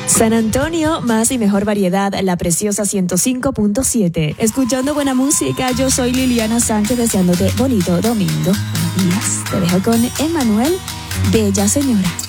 San Antonio, más y mejor variedad, la preciosa 105.7. Escuchando buena música, yo soy Liliana Sánchez deseándote bonito domingo. Buenos días. Te dejo con Emmanuel, Bella Señora.